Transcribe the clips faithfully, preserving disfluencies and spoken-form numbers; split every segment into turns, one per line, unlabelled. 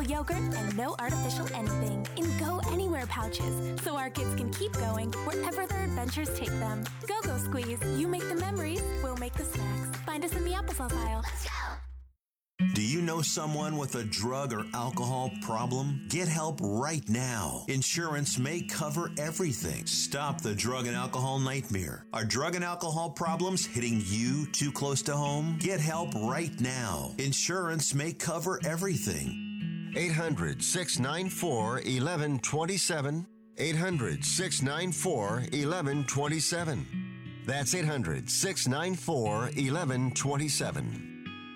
yogurt, and no artificial anything in Go Anywhere pouches, so our kids can keep going wherever their adventures take them. Go-Go Squeeze. You make the memories, we'll make the snacks. Find us in the applesauce aisle. Let's go!
Do you know someone with a drug or alcohol problem? Get help right now. Insurance may cover everything. Stop the drug and alcohol nightmare. Are drug and alcohol problems hitting you too close to home? Get help right now. Insurance may cover everything.
eight hundred, six nine four, one one two seven. eight hundred, six nine four, one one two seven. That's eight hundred, six nine four, one one two seven.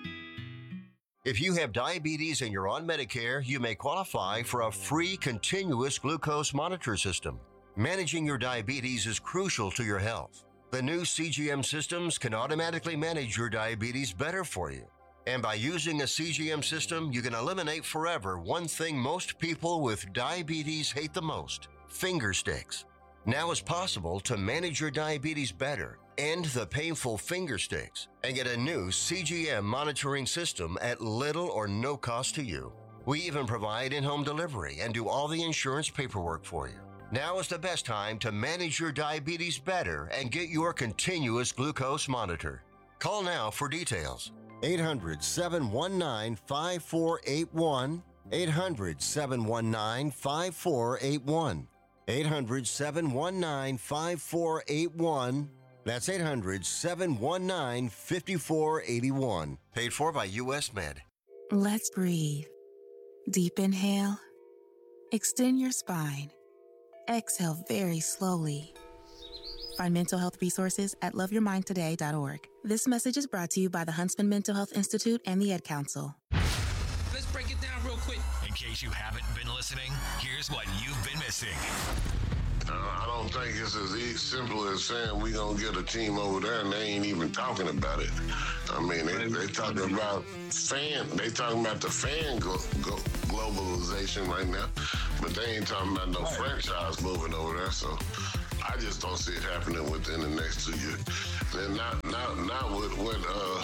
If you have diabetes and you're on Medicare, you may qualify for a free continuous glucose monitor system. Managing your diabetes is crucial to your health. The new C G M systems can automatically manage your diabetes better for you. And by using a C G M system, you can eliminate forever one thing most people with diabetes hate the most: finger sticks. Now it's possible to manage your diabetes better, end the painful finger sticks, and get a new C G M monitoring system at little or no cost to you. We even provide in-home delivery and do all the insurance paperwork for you. Now is the best time to manage your diabetes better and get your continuous glucose monitor. Call now for details. eight hundred, seven one nine, five four eight one. eight hundred, seven one nine, five four eight one. eight hundred, seven one nine, five four eight one. That's eight hundred, seven one nine, five four eight one. Paid for by U S Med.
Let's breathe. Deep inhale. Extend your spine. Exhale very slowly. Find mental health resources at love your mind today dot org. This message is brought to you by the Huntsman Mental Health Institute and the Ed Council.
Let's break it down real quick.
In case you haven't been listening, here's what you've been missing.
Uh, I don't think it's as easy, simple as saying we gonna get a team over there and they ain't even talking about it. I mean, they, they talking about fan, they talking about the fan glo- glo- globalization right now, but they ain't talking about no franchise moving over there. So I just don't see it happening within the next two years. And not, not, not with what uh,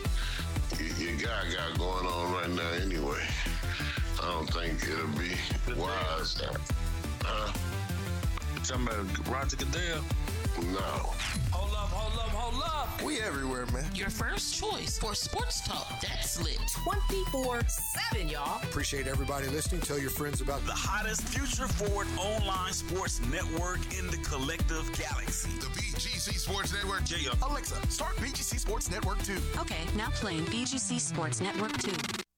your guy got going on right now anyway. I don't think it'll be wise. Uh,
Talking about Roger Goodell?
No.
Hold up, hold up, hold up.
We everywhere, man.
Your first choice for sports talk that's lit twenty-four seven, y'all.
Appreciate everybody listening. Tell your friends about
the hottest future-forward online sports network in the collective galaxy.
The B G C Sports Network.
J Up.
Alexa, start B G C Sports Network two.
Okay, now playing B G C Sports Network two.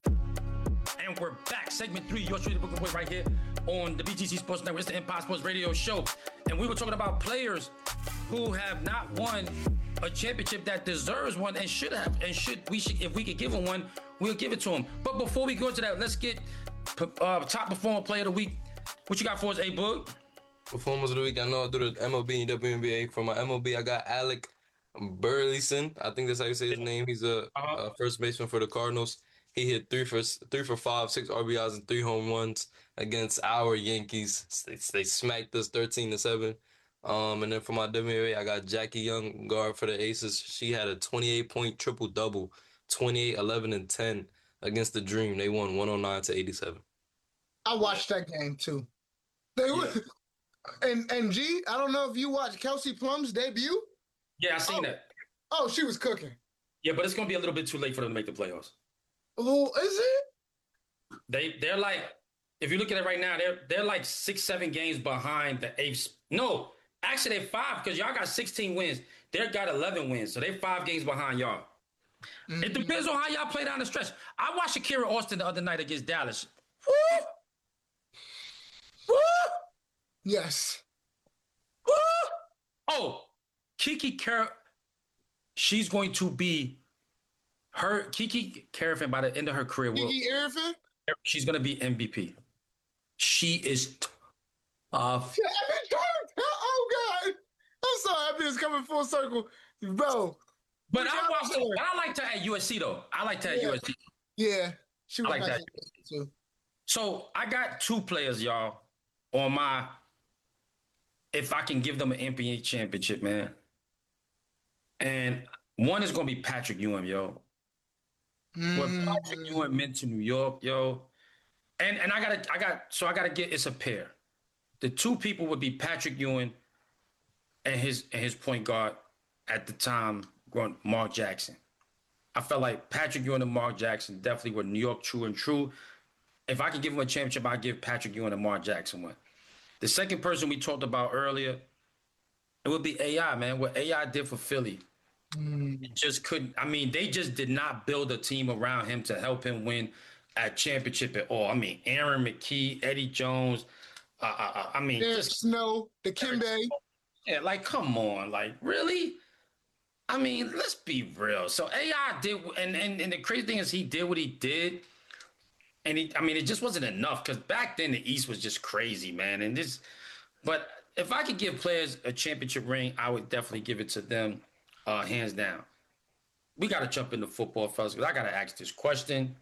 And we're back. Segment three, yours truly, the Brooklyn Boy, right here on the B G C Sports Network. It's the Empire Sports Radio Show. And we were talking about players who have not won a championship that deserves one and should have. And should we should, if we could give them one, we'll give it to them. But before we go into that, let's get uh, top performer player of the week. What you got for us, A Boog?
Performers of the week, I know I do the M L B and W N B A. For my M L B, I got Alec Burleson. I think that's how you say his name. He's a, uh-huh. a first baseman for the Cardinals. He hit three for three for five, six R B Is, and three home runs against our Yankees. They, they smacked us thirteen to seven. Um, and then for my W N B A, I got Jackie Young, guard for the Aces. She had a twenty-eight point triple double, twenty-eight, eleven, and ten against the Dream. They won one oh nine to eighty-seven.
I watched that game too. They were, yeah. and and G, I don't know if you watched Kelsey Plum's debut.
Yeah, I seen
oh.
that.
Oh, she was cooking.
Yeah, but it's gonna be a little bit too late for them to make the playoffs.
Oh, is it?
They they're like, if you look at it right now, they're they're like six, seven games behind the eighth. No, actually they're five because y'all got sixteen wins. They've got eleven wins, so they're five games behind y'all. Mm-hmm. It depends on how y'all play down the stretch. I watched Shakira Austin the other night against Dallas. Woo! Woo!
Yes.
Woo! Oh, Kiki Car, she's going to be. Her Kiki Carafin by the end of her career will.
Kiki Carafin?
She's gonna be M V P. She is tough.
Oh God! I'm so happy it's coming full circle, bro.
But I watched. But I liked her at U S C though. I liked her at
yeah.
U S C.
Yeah, she was
I like
nice
that
too.
So I got two players, y'all, on my. If I can give them an N B A championship, man. And one is gonna be Patrick Ewing, yo. Mm. What Patrick Ewing meant to New York, yo. And and I gotta I got so I gotta get it's a pair. The two people would be Patrick Ewing and his and his point guard at the time, Mark Jackson. I felt like Patrick Ewing and Mark Jackson definitely were New York true and true. If I could give him a championship, I'd give Patrick Ewing and Mark Jackson one. The second person we talked about earlier, it would be A I, man. What A I did for Philly. Mm. It just couldn't. I mean, they just did not build a team around him to help him win a championship at all. I mean, Aaron McKee, Eddie Jones. Uh, uh, I mean,
Eric
just
Snow, the Kimbe.
Yeah, like, come on. Like, really? I mean, let's be real. So A I did, and, and, and the crazy thing is he did what he did. And he, I mean, it just wasn't enough because back then the East was just crazy, man. And this, but if I could give players a championship ring, I would definitely give it to them, uh, hands down. We got to jump into football, fellas, because I got to ask this question.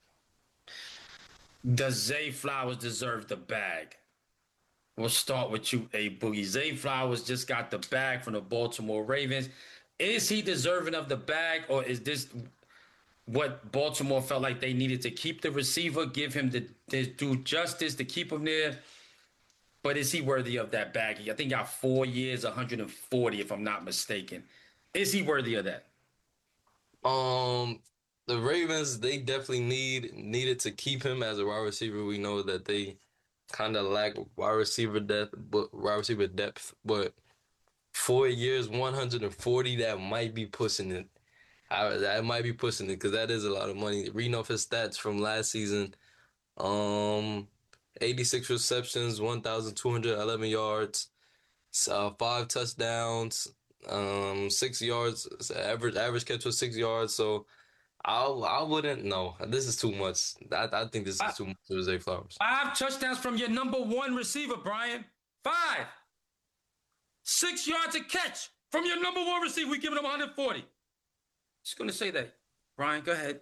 Does Zay Flowers deserve the bag? We'll start with you, A Boogie. Zay Flowers just got the bag from the Baltimore Ravens. Is he deserving of the bag, or is this what Baltimore felt like they needed to keep the receiver, give him the, the due justice to keep him there? But is he worthy of that bag? I think he got four years, one hundred forty, if I'm not mistaken. Is he worthy of that?
Um, the Ravens, they definitely need needed to keep him as a wide receiver. We know that they kind of lack wide receiver depth, but wide receiver depth. But four years, one hundred forty, that might be pushing it. I, that might be pushing it because that is a lot of money. Reading off his stats from last season, um, eighty-six receptions, one thousand two hundred eleven yards, uh, five touchdowns, um, six yards. Average average catch was six yards. So I I wouldn't know. This is too much. I I think this is too much for Zay Flowers.
Five touchdowns from your number one receiver, Brian. Five. Six yards a catch from your number one receiver. We giving him one hundred forty. Just gonna say that. Brian, go ahead.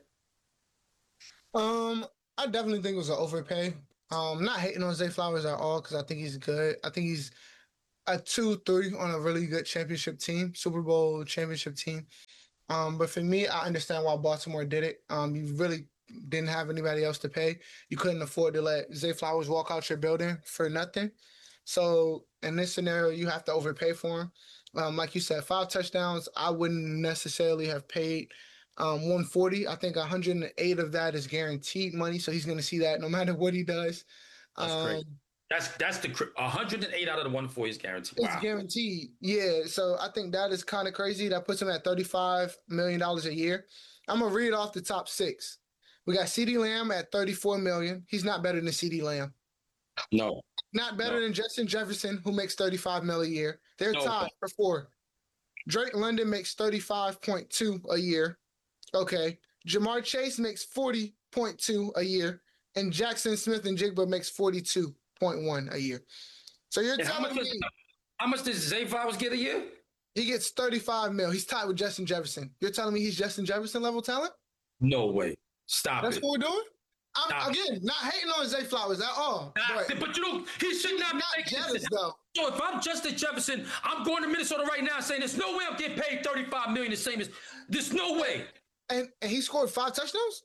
Um, I definitely think it was an overpay. Um, not hating on Zay Flowers at all because I think he's good. I think he's a two, three on a really good championship team, Super Bowl championship team. Um, but for me, I understand why Baltimore did it. Um, you really didn't have anybody else to pay. You couldn't afford to let Zay Flowers walk out your building for nothing. So in this scenario, you have to overpay for him. Um, like you said, five touchdowns. I wouldn't necessarily have paid um, one hundred forty. I think one hundred eight of that is guaranteed money, so he's going to see that no matter what he does.
That's
um,
great. That's that's the one hundred eight out of the one hundred forty is guaranteed. Wow.
It's guaranteed. Yeah. So I think that is kind of crazy. That puts him at thirty-five million dollars a year. I'm gonna read off the top six. We got CeeDee Lamb at thirty-four million dollars. He's not better than CeeDee Lamb.
No.
Not better
no.
than Justin Jefferson, who makes thirty-five million dollars a year. They're
no.
tied for four. Drake London makes thirty-five point two a year. Okay. Jamar Chase makes forty point two a year. And Jackson Smith and Jigba makes forty-two point one a year. So you're
and
telling
how much
me
does, how much does Zay Flowers get a year?
He gets thirty-five mil. He's tied with Justin Jefferson. You're telling me he's Justin Jefferson level talent?
No way. Stop
That's
it.
what we're doing? I'm,
Stop
again, not hating on Zay Flowers at all.
Nah,
but,
but you know, he should not be
not jealous, though.
So if I'm Justin Jefferson, I'm going to Minnesota right now saying there's no way I'm getting paid thirty-five million dollars the same as there's no way.
And and he scored five touchdowns?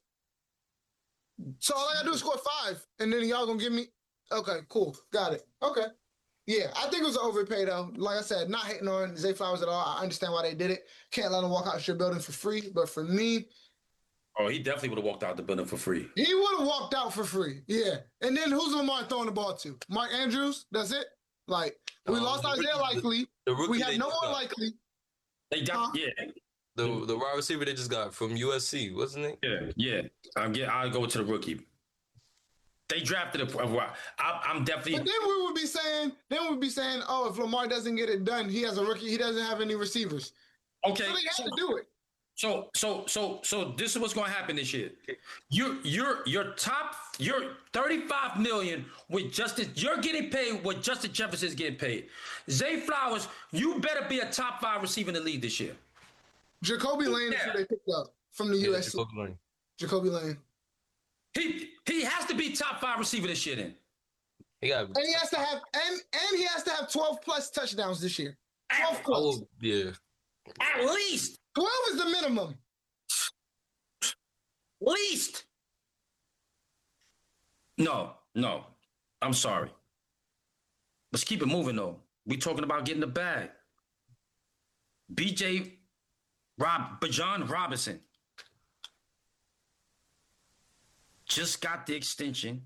So all I gotta do is score five, and then y'all gonna give me okay, cool. Got it. Okay. Yeah, I think it was an overpay though. Like I said, not hating on Zay Flowers at all. I understand why they did it. Can't let him walk out your building for free. But for me,
oh, he definitely would have walked out the building for free.
He would have walked out for free. Yeah. And then who's Lamar throwing the ball to? Mark Andrews? That's it? Like, we um, lost Isaiah Likely. The, the we had no more Likely.
They got, huh? yeah.
The the wide receiver they just got from U S C, wasn't it?
Yeah, yeah. I'm get. I'll go to the rookie. They drafted a. I, I'm definitely.
But then we would be saying, then we'd be saying, oh, if Lamar doesn't get it done, he has a rookie. He doesn't have any receivers.
Okay,
so they have
so,
to do it.
So, so, so, so, this is what's going to happen this year. You, you're, your top, you're thirty-five million with Justin. You're getting paid what Justin Jefferson is getting paid. Zay Flowers, you better be a top five receiver in the league this year.
Jacoby Lane yeah. is who they picked up from the
yeah,
U S C.
Jacoby Lane.
Jacoby Lane.
He he has to be top five receiver this year then.
He got,
and he has to have and and he has to have twelve plus touchdowns this year. Twelve plus.
Oh, yeah.
At least.
twelve is the minimum.
Least. No, no. I'm sorry. Let's keep it moving, though. We talking about getting the bag. B J Rob, Bijan Robinson just got the extension.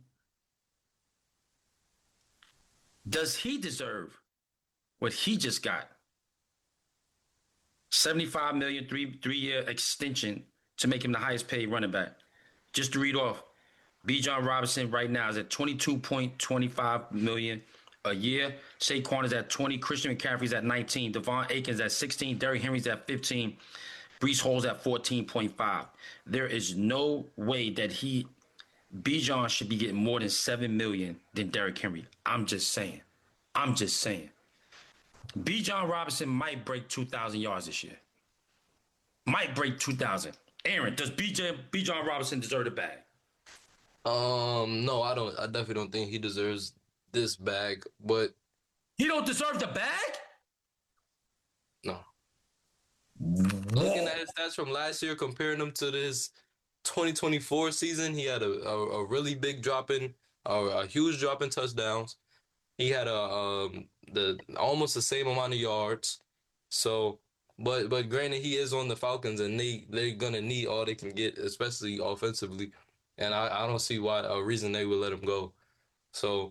Does he deserve what he just got? seventy-five million dollars, three, three-year extension to make him the highest paid running back. Just to read off, Bijan Robinson right now is at twenty-two point two five million dollars a year. Saquon is at twenty. Christian McCaffrey's at nineteen. Devon Akins at sixteen. Derrick Henry's at fifteen. Breece Hall's at fourteen point five. There is no way that he, Bijan, should be getting more than seven million dollars than Derrick Henry. I'm just saying. I'm just saying. Bijan Robinson might break two thousand yards this year. Might break two thousand. Aaron, does B J Bijan Robinson deserve the bag?
Um, no, I don't. I definitely don't think he deserves this bag. But
he don't deserve the bag?
No. Looking at his stats from last year, comparing them to this twenty twenty-four season, he had a, a, a really big drop in, a, a huge drop in touchdowns. He had a um the almost the same amount of yards. So, but but granted, he is on the Falcons, and they they're gonna need all they can get, especially offensively. And I, I don't see why a reason they would let him go. So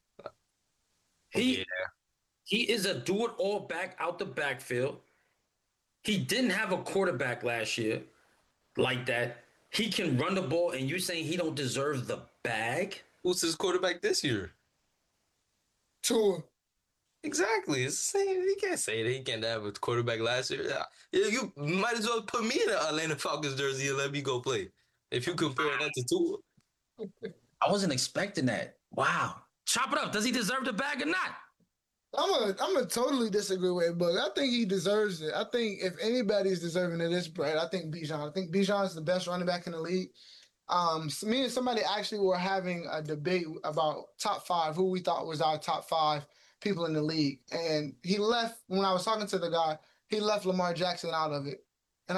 he yeah. he is a do it all back out the backfield. He didn't have a quarterback last year like that. He can run the ball, and you're saying he don't deserve the bag?
Who's his quarterback this year?
Tua.
Exactly. It's the same. You can't say that he can't have a quarterback last year. You might as well put me in an Atlanta Falcons jersey and let me go play. If you compare that to Tua.
I wasn't expecting that. Wow. Chop it up. Does he deserve the bag or not?
I'm a, I'm gonna totally disagree with Book. I think he deserves it. I think if anybody's deserving of this bread, I think Bijan. I think Bijan is the best running back in the league. Um, me and somebody actually were having a debate about top five, who we thought was our top five people in the league. And he left, when I was talking to the guy, he left Lamar Jackson out of it.